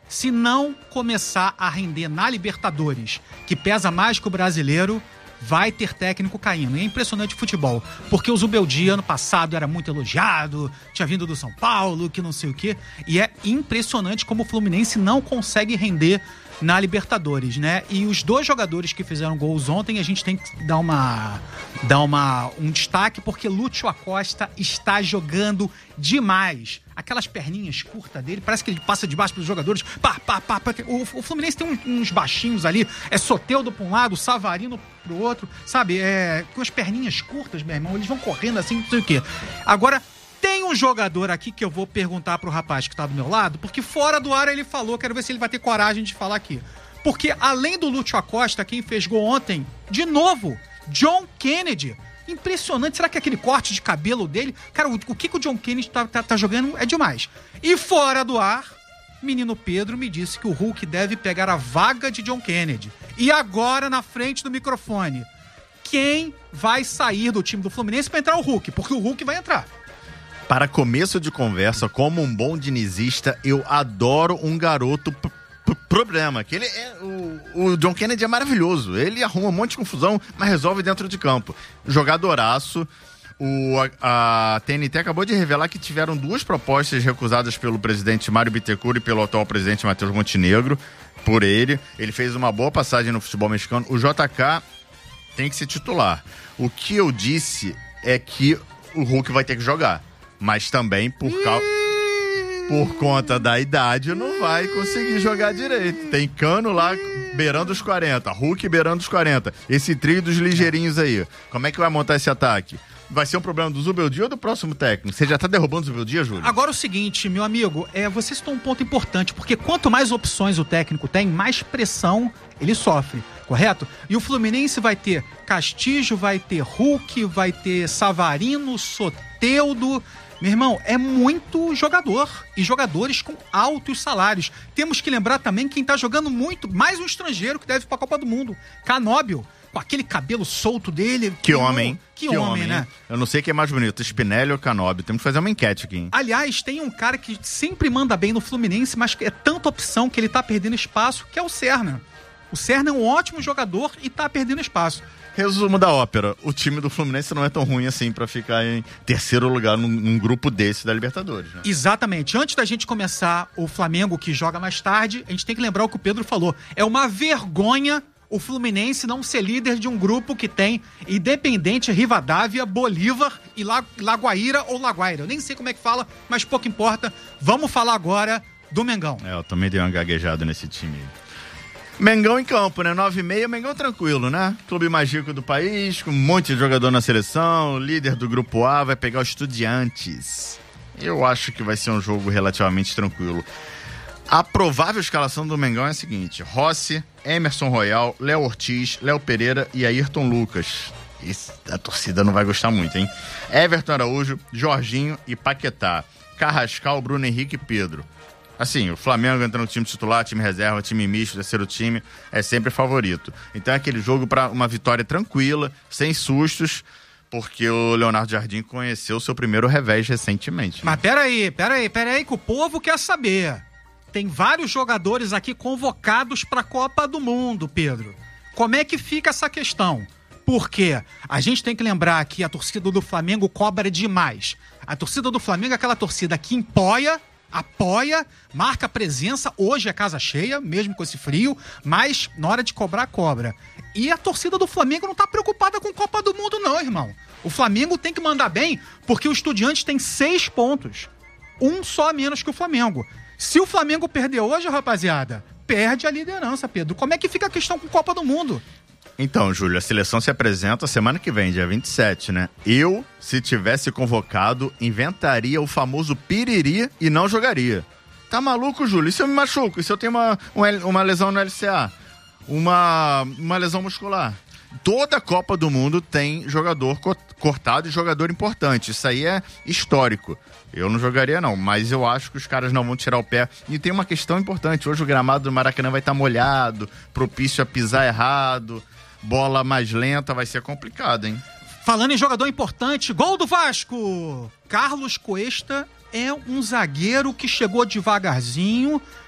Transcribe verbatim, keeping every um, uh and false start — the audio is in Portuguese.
se não começar a render na Libertadores, que pesa mais que o brasileiro, vai ter técnico caindo. É impressionante o futebol, porque o Zubeldia ano passado era muito elogiado, tinha vindo do São Paulo, que não sei o quê, e é impressionante como o Fluminense não consegue render na Libertadores, né? E os dois jogadores que fizeram gols ontem, a gente tem que dar uma dar uma um destaque, porque Lúcio Acosta está jogando demais. Aquelas perninhas curtas dele, parece que ele passa debaixo pelos jogadores. Pá, pá, pá, pá. O, o Fluminense tem uns, uns baixinhos ali, é Soteldo pra um lado, Savarino pro outro, sabe? É, com as perninhas curtas, meu irmão, eles vão correndo assim, não sei o quê. Agora, tem um jogador aqui que eu vou perguntar pro rapaz que tá do meu lado, porque fora do ar ele falou, quero ver se ele vai ter coragem de falar aqui. Porque além do Lúcio Acosta, quem fez gol ontem, de novo, John Kennedy. Impressionante, será que aquele corte de cabelo dele... Cara, o, o que, que o John Kennedy tá, tá, tá jogando é demais. E fora do ar, menino Pedro me disse que o Hulk deve pegar a vaga de John Kennedy. E agora, na frente do microfone, quem vai sair do time do Fluminense pra entrar o Hulk? Porque o Hulk vai entrar. Para começo de conversa, como um bom dinizista, eu adoro um garoto p- p- problema. Que ele é, o, o John Kennedy é maravilhoso. Ele arruma um monte de confusão, mas resolve dentro de campo. Jogadoraço. O, a, a T N T acabou de revelar que tiveram duas propostas recusadas pelo presidente Mário Bittencourt e pelo atual presidente Matheus Montenegro. Por ele. Ele fez uma boa passagem no futebol mexicano. O J K tem que ser titular. O que eu disse é que o Hulk vai ter que jogar. Mas também por, cal... por conta da idade não vai conseguir jogar direito. Tem Cano lá beirando os quarenta, Hulk beirando os quarenta. Esse trio dos ligeirinhos aí. Como é que vai montar esse ataque? Vai ser um problema do Zubeldia ou do próximo técnico? Você já tá derrubando o Zubeldia, Júlio? Agora o seguinte, meu amigo, é, você citou um ponto importante, porque quanto mais opções o técnico tem, mais pressão ele sofre, correto? E o Fluminense vai ter Castillo, vai ter Hulk, vai ter Savarino, Soteldo... Meu irmão, é muito jogador e jogadores com altos salários. Temos que lembrar também quem tá jogando muito, mais um estrangeiro que deve ir pra Copa do Mundo, Canóbio, com aquele cabelo solto dele. Que homem. Que, que homem, homem, né? Eu não sei quem é mais bonito, Spinelli ou Canóbio. Temos que fazer uma enquete aqui, hein? Aliás, tem um cara que sempre manda bem no Fluminense, mas é tanta opção que ele tá perdendo espaço, que é o Serna. O Serna é um ótimo jogador e tá perdendo espaço. Resumo da ópera, o time do Fluminense não é tão ruim assim pra ficar em terceiro lugar num, num grupo desse da Libertadores, né? Exatamente. Antes da gente começar o Flamengo, que joga mais tarde, a gente tem que lembrar o que o Pedro falou. É uma vergonha o Fluminense não ser líder de um grupo que tem Independente, Rivadavia, Bolívar e La- Laguaira ou Laguaira. Eu nem sei como é que fala, mas pouco importa. Vamos falar agora do Mengão. É, eu também dei uma gaguejada nesse time. Mengão em campo, né? nove e meia, Mengão tranquilo, né? Clube mais rico do país, com um monte de jogador na seleção, líder do grupo A, vai pegar o Estudiantes. Eu acho que vai ser um jogo relativamente tranquilo. A provável escalação do Mengão é a seguinte: Rossi, Emerson Royal, Léo Ortiz, Léo Pereira e Ayrton Lucas. Esse, a torcida não vai gostar muito, hein? Everton Araújo, Jorginho e Paquetá. Carrascal, Bruno Henrique e Pedro. Assim, o Flamengo entra no time titular, time reserva, time misto, terceiro time, é sempre favorito. Então é aquele jogo para uma vitória tranquila, sem sustos, porque o Leonardo Jardim conheceu o seu primeiro revés recentemente. Né? Mas peraí, peraí, peraí, que o povo quer saber. Tem vários jogadores aqui convocados para a Copa do Mundo, Pedro. Como é que fica essa questão? Porque a gente tem que lembrar que a torcida do Flamengo cobra demais. A torcida do Flamengo é aquela torcida que empoia, apoia, marca presença. Hoje é casa cheia, mesmo com esse frio, mas na hora de cobrar, cobra. E a torcida do Flamengo não tá preocupada com Copa do Mundo não, irmão. O Flamengo tem que mandar bem, porque o Estudiantes tem seis pontos. Um só a menos que o Flamengo. Se o Flamengo perder hoje, rapaziada, perde a liderança, Pedro. Como é que fica a questão com Copa do Mundo? Então, Júlio, a seleção se apresenta semana que vem, dia vinte e sete, né? Eu, se tivesse convocado, inventaria o famoso piriri e não jogaria. Tá maluco, Júlio? E se eu me machuco? E se eu tenho uma, uma lesão no L C A? Uma, uma lesão muscular? Toda a Copa do Mundo tem jogador cortado e jogador importante. Isso aí é histórico. Eu não jogaria não, mas eu acho que os caras não vão tirar o pé. E tem uma questão importante. Hoje o gramado do Maracanã vai estar molhado, propício a pisar errado, bola mais lenta, vai ser complicado, hein? Falando em jogador importante, gol do Vasco! Carlos Cuesta é um zagueiro que chegou devagarzinho,